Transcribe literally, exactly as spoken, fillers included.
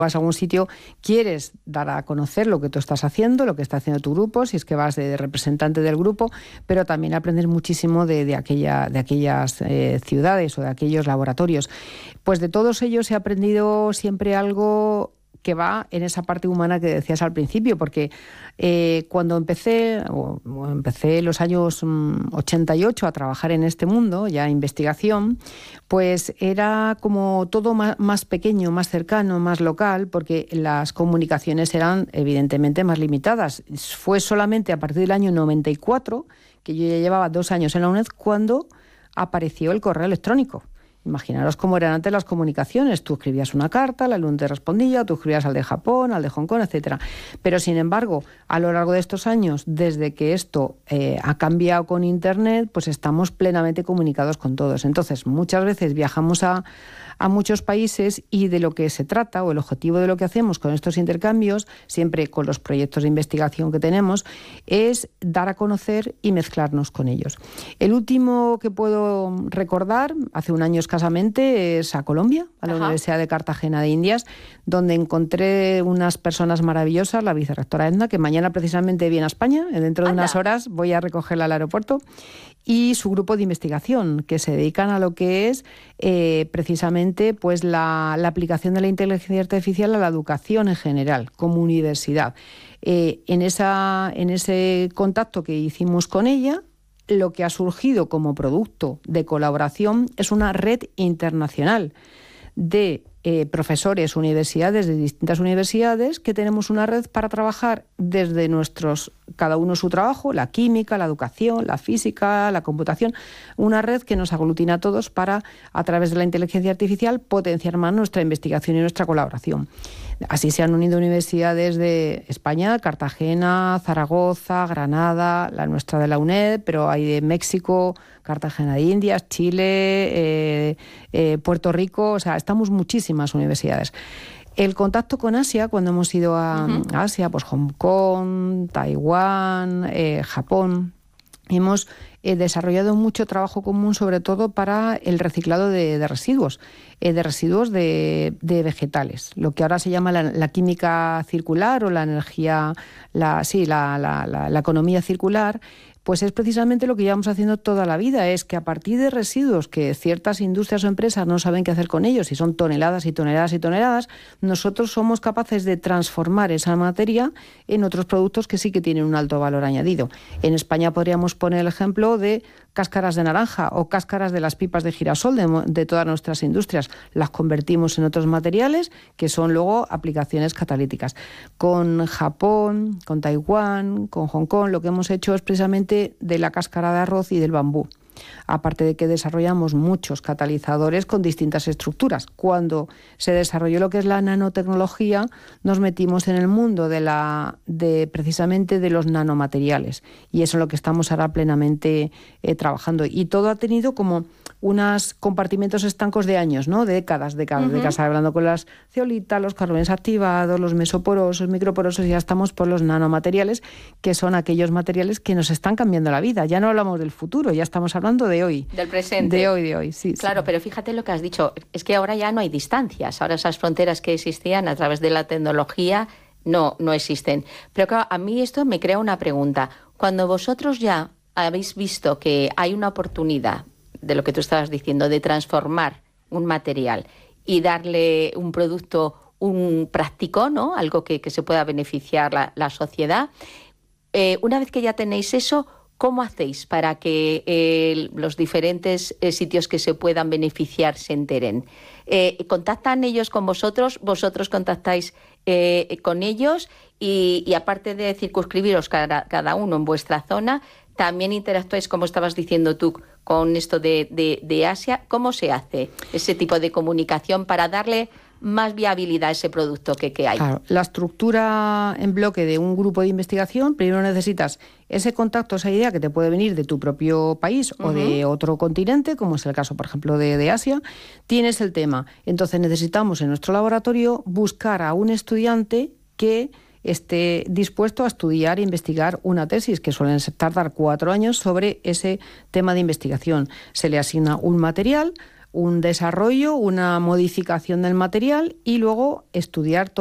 vas a algún sitio, quieres dar a conocer lo que tú estás haciendo, lo que está haciendo tu grupo, si es que vas de representante del grupo, pero también aprendes muchísimo de, de, aquella, de aquellas eh, ciudades o de aquellos laboratorios. Pues de todos ellos he aprendido siempre algo que va en esa parte humana que decías al principio, porque eh, cuando empecé, o, o empecé en los años mmm, ochenta y ocho a trabajar en este mundo, ya investigación, pues era como todo más, más pequeño, más cercano, más local, porque las comunicaciones eran evidentemente más limitadas. Fue solamente a partir del año noventa y cuatro, que yo ya llevaba dos años en la UNED, cuando apareció el correo electrónico. Imaginaros cómo eran antes las comunicaciones. Tú escribías una carta, el alumno te respondía, tú escribías al de Japón, al de Hong Kong, etcétera. Pero, sin embargo, a lo largo de estos años, desde que esto eh, ha cambiado con Internet, pues estamos plenamente comunicados con todos. Entonces, muchas veces viajamos a, a muchos países y de lo que se trata, o el objetivo de lo que hacemos con estos intercambios, siempre con los proyectos de investigación que tenemos, es dar a conocer y mezclarnos con ellos. El último que puedo recordar, hace un año escasamente, es a Colombia, a la Ajá. Universidad de Cartagena de Indias, donde encontré unas personas maravillosas, la vicerrectora Edna, que mañana precisamente viene a España, dentro de Anda. unas horas voy a recogerla al aeropuerto, y su grupo de investigación, que se dedican a lo que es eh, precisamente pues la, la aplicación de la inteligencia artificial a la educación en general, como universidad. Eh, en, esa, en ese contacto que hicimos con ella, lo que ha surgido como producto de colaboración es una red internacional de eh, profesores, universidades, de distintas universidades, que tenemos una red para trabajar desde nuestros, cada uno su trabajo, la química, la educación, la física, la computación, una red que nos aglutina a todos para, a través de la inteligencia artificial, potenciar más nuestra investigación y nuestra colaboración. Así se han unido universidades de España, Cartagena, Zaragoza, Granada, la nuestra de la UNED, pero hay de México, Cartagena de Indias, Chile, eh, eh, Puerto Rico, o sea, estamos muchísimas universidades. El contacto con Asia, cuando hemos ido a uh-huh. Asia, pues Hong Kong, Taiwán, eh, Japón, hemos eh, desarrollado mucho trabajo común, sobre todo para el reciclado de, de residuos, eh, de residuos de, de vegetales, lo que ahora se llama la, la química circular o la energía, la, sí, la, la, la, la economía circular. Pues es precisamente lo que llevamos haciendo toda la vida, es que a partir de residuos que ciertas industrias o empresas no saben qué hacer con ellos, y son toneladas y toneladas y toneladas, nosotros somos capaces de transformar esa materia en otros productos que sí que tienen un alto valor añadido. En España podríamos poner el ejemplo de cáscaras de naranja o cáscaras de las pipas de girasol de, de todas nuestras industrias. Las convertimos en otros materiales que son luego aplicaciones catalíticas. Con Japón, con Taiwán, con Hong Kong, lo que hemos hecho es precisamente de la cáscara de arroz y del bambú. Aparte de que desarrollamos muchos catalizadores con distintas estructuras. Cuando se desarrolló lo que es la nanotecnología, nos metimos en el mundo de la de precisamente de los nanomateriales, y eso es lo que estamos ahora plenamente eh, trabajando. Y todo ha tenido como unos compartimentos estancos de años, ¿no? De décadas, décadas, uh-huh. décadas, hablando con las zeolitas, los carbones activados, los mesoporosos, microporosos, y ya estamos por los nanomateriales, que son aquellos materiales que nos están cambiando la vida. Ya no hablamos del futuro, ya estamos hablando de hoy. Del presente. De hoy, de hoy, sí. Claro, sí. Pero fíjate lo que has dicho, es que ahora ya no hay distancias, ahora esas fronteras que existían a través de la tecnología no, no existen. Pero claro, a mí esto me crea una pregunta. Cuando vosotros ya habéis visto que hay una oportunidad, de lo que tú estabas diciendo, de transformar un material y darle un producto, un práctico, ¿no? Algo que, que se pueda beneficiar la, la sociedad, eh, una vez que ya tenéis eso, ¿cómo hacéis para que eh, los diferentes eh, sitios que se puedan beneficiar se enteren? Eh, ¿Contactan ellos con vosotros? ¿Vosotros contactáis eh, con ellos? Y, y aparte de circunscribiros cada, cada uno en vuestra zona, también interactuáis, como estabas diciendo tú, con esto de, de, de Asia. ¿Cómo se hace ese tipo de comunicación para darle más viabilidad a ese producto que, que hay? Claro, la estructura en bloque de un grupo de investigación, primero necesitas ese contacto, esa idea que te puede venir de tu propio país uh-huh. o de otro continente, como es el caso, por ejemplo, de, de Asia. Tienes el tema. Entonces necesitamos en nuestro laboratorio buscar a un estudiante que esté dispuesto a estudiar e investigar una tesis, que suelen tardar cuatro años sobre ese tema de investigación. Se le asigna un material un desarrollo, una modificación del material y luego estudiar